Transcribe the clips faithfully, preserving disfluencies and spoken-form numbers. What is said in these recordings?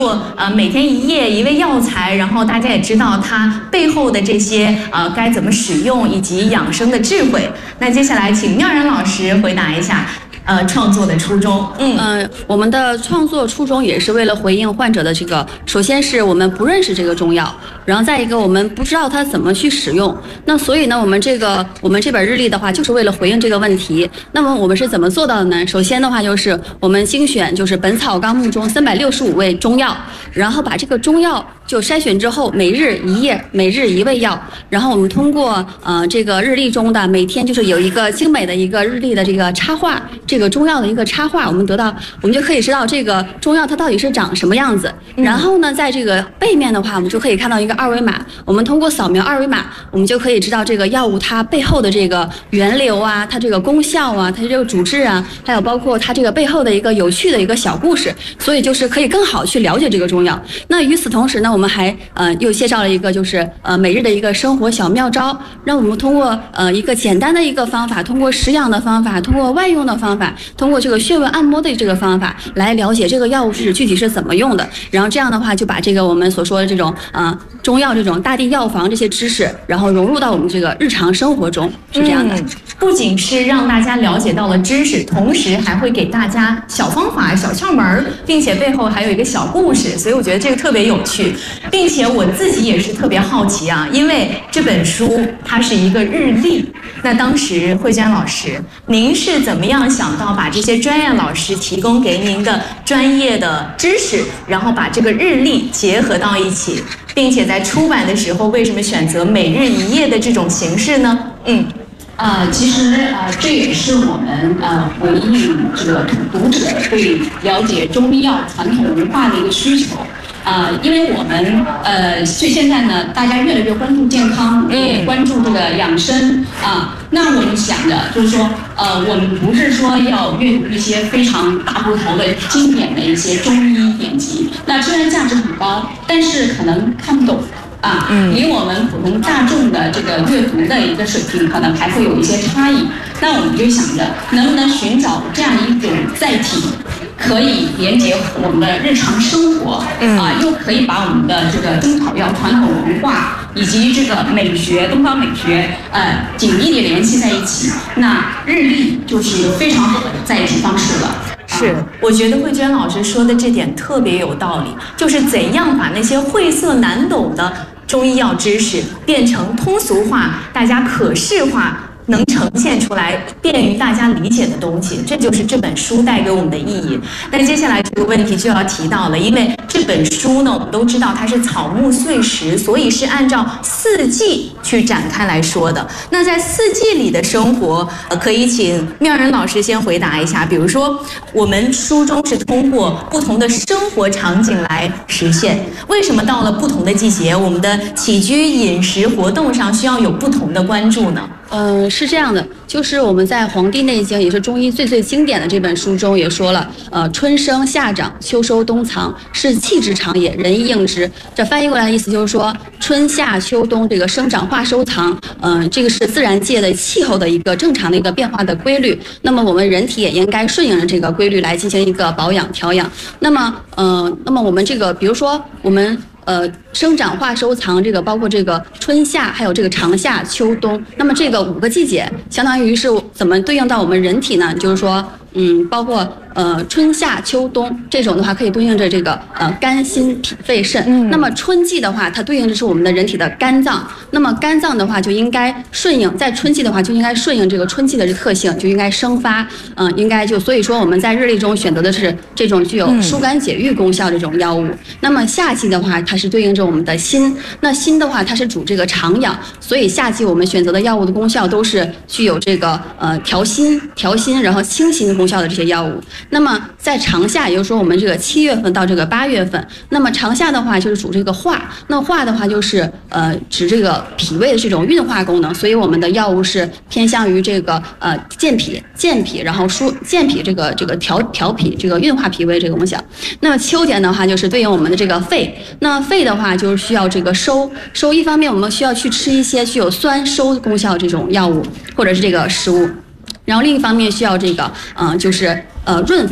呃，每天一夜一味药材，然后大家也知道它背后的这些呃该怎么使用以及养生的智慧。那接下来请妙然老师回答一下。呃，创作的初衷， 嗯、呃，我们的创作初衷也是为了回应患者的这个，首先是我们不认识这个中药，然后再一个我们不知道它怎么去使用，那所以呢，我们这个我们这本日历的话，就是为了回应这个问题。那么我们是怎么做到的呢？首先的话，就是我们精选就是《本草纲目》中三百六十五味中药，然后把这个中药就筛选之后，每日一页，每日一味药，然后我们通过呃这个日历中的每天就是有一个精美的一个日历的这个插画。这个中药的一个插画，我们得到，我们就可以知道这个中药它到底是长什么样子。然后呢，在这个背面的话，我们就可以看到一个二维码。我们通过扫描二维码，我们就可以知道这个药物它背后的这个源流啊，它这个功效啊，它这个主治啊，还有包括它这个背后的一个有趣的一个小故事。所以就是可以更好去了解这个中药。那与此同时呢，我们还呃又介绍了一个就是呃每日的一个生活小妙招，让我们通过呃一个简单的一个方法，通过食养的方法，通过外用的方法。通过这个穴位按摩的这个方法来了解这个药物是具体是怎么用的，然后这样的话就把这个我们所说的这种啊、呃、中药这种大地药房这些知识，然后融入到我们这个日常生活中，是这样的。嗯、 不仅是让大家了解到了知识，同时还会给大家小方法、小窍门，并且背后还有一个小故事，所以我觉得这个特别有趣，并且我自己也是特别好奇啊，因为这本书它是一个日历。那当时慧娟老师，您是怎么样想到把这些专业老师提供给您的专业的知识，然后把这个日历结合到一起，并且在出版的时候，为什么选择每日一页的这种形式呢？嗯。 呃，其实呃，这也是我们呃回应这个读者对了解中医药传统文化的一个需求。啊、呃，因为我们呃，所以现在呢，大家越来越关注健康，也关注这个养生啊、呃。那我们想的就是说，呃，我们不是说要阅读一些非常大部头的经典的一些中医典籍，那虽然价值很高，但是可能看不懂。啊，离我们普通大众的这个阅读的一个水平，可能还会有一些差异。那我们就想着，能不能寻找这样一种载体，可以连接我们的日常生活，啊，又可以把我们的这个中草药传统文化以及这个美学、东方美学，呃，紧密地联系在一起。那日历就是一个非常好的载体方式了。 是，我觉得慧娟老师说的这点特别有道理，就是怎样把那些晦涩难懂的中医药知识变成通俗化、大家可视化，能呈现出来便于大家理解的东西，这就是这本书带给我们的意义。但接下来这个问题就要提到了，因为这本书呢，我们都知道它是草木碎石，所以是按照四季去展开来说的。那在四季里的生活，呃，可以请妙人老师先回答一下。比如说，我们书中是通过不同的生活场景来实现，为什么到了不同的季节，我们的起居饮食活动上需要有不同的关注呢？ 嗯、呃，是这样的，就是我们在《黄帝内经》也是中医最最经典的这本书中也说了，呃，春生夏长，秋收冬藏，是气之常也，人亦应之。这翻译过来的意思就是说，春夏秋冬这个生长化收藏，嗯、呃，这个是自然界的气候的一个正常的一个变化的规律。那么我们人体也应该顺应着这个规律来进行一个保养调养。那么，嗯、呃，那么我们这个，比如说我们。呃，生长化收藏这个包括这个春夏，还有这个长夏秋冬。那么这个五个季节，相当于是怎么对应到我们人体呢？就是说，嗯，包括呃春夏秋冬这种的话，可以对应着这个呃肝心脾肺肾。嗯、那么春季的话，它对应的是我们的人体的肝脏。那么肝脏的话，就应该顺应在春季的话，就应该顺应这个春季的特性，就应该生发。嗯、呃，应该就所以说我们在日历中选择的是这种具有疏肝解郁功效这种药物。嗯、那么夏季的话，它是对应着我们的心。那心的话，它是主这个长养，所以夏季我们选择的药物的功效都是具有这个呃调心、调心，然后清心功效的这些药物。那么在长夏，也就是说我们这个七月份到这个八月份，那么长夏的话就是主这个化，那化的话就是呃指这个脾胃的这种运化功能，所以我们的药物是偏向于这个呃健脾、健脾，然后疏健脾这个这个调调脾、这个运化脾胃这个功效。那么秋天的话就是对应我们的这个肺，那肺的话就是需要这个收收，一方面我们需要去吃一些具有酸收功效这种药物或者是这个食物，然后另一方面需要这个呃就是呃润肺。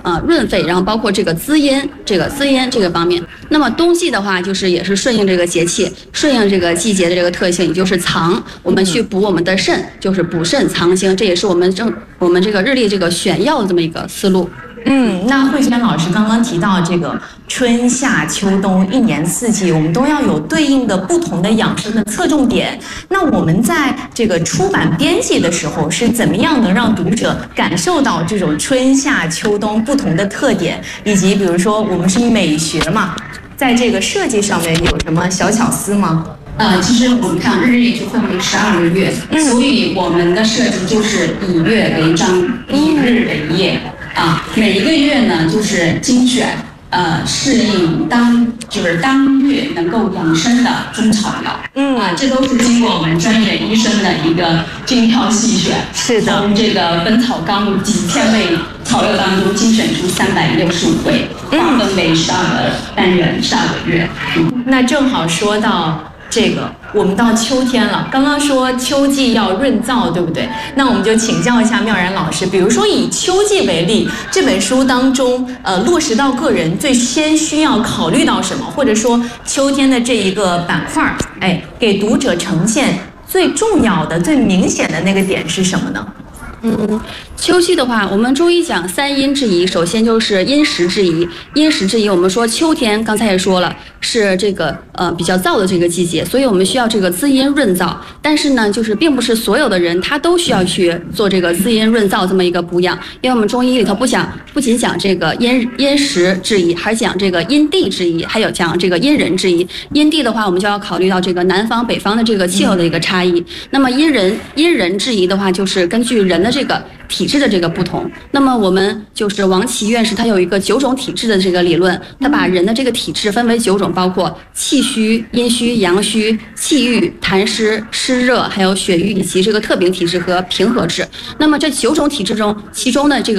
呃润肺，然后包括这个滋阴，这个滋阴这个方面。那么冬季的话，就是也是顺应这个节气，顺应这个季节的这个特性，也就是藏，我们去补我们的肾，就是补肾藏精，这也是我们正我们这个日历这个选药的这么一个思路。 嗯，那慧娟老师刚刚提到这个春夏秋冬一年四季，我们都要有对应的不同的养生的侧重点。那我们在这个出版编辑的时候，是怎么样能让读者感受到这种春夏秋冬不同的特点，以及比如说我们是美学嘛，在这个设计上面有什么小巧思吗？ 呃，其实我们看日历就分为十二个月，所以我们的设计就是以月为章，以日为夜。啊，每一个月呢，就是精选呃适应当就是当月能够养生的中草药。嗯啊，这都是经过我们专业医生的一个精挑细选， 是的， 从这个《本草纲目》几千味草药当中精选出三百六十五味，划分为十二个单元，十二个月。 嗯，那正好说到这个，我们到秋天了。刚刚说秋季要润燥，对不对？那我们就请教一下妙然老师，比如说以秋季为例，这本书当中，呃，落实到个人最先需要考虑到什么，或者说秋天的这一个板块，哎，给读者呈现最重要的、最明显的那个点是什么呢？ 嗯，秋季的话，我们中医讲三阴之宜，首先就是阴时之宜。阴时之宜，我们说秋天，刚才也说了，是这个呃比较燥的这个季节，所以我们需要这个滋阴润燥。但是呢，就是并不是所有的人他都需要去做这个滋阴润燥这么一个补养，因为我们中医里头不讲不仅讲这个阴阴时之宜，还讲这个阴地之宜，还有讲这个阴人之宜。阴地的话，我们就要考虑到这个南方北方的这个气候的一个差异。那么阴人阴人之宜的话，就是根据人的这个体质的这个不同，那么我们就是王琦院士他有一个九种体质的这个理论，他把人的这个体质分为九种，包括气虚、阴虚、阳虚、气郁、痰湿、湿热，还有血瘀以及这个特禀体质和平和质。那么这九种体质中，其中呢这个